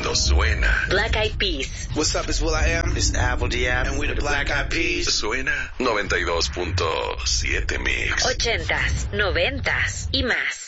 cuando suena. Black Eyed Peas. What's up, it's will.i.am. It's Apple D.App. And we're the Black Eyed Peas. Suena 92.7 Mix. 80s, 90s y más.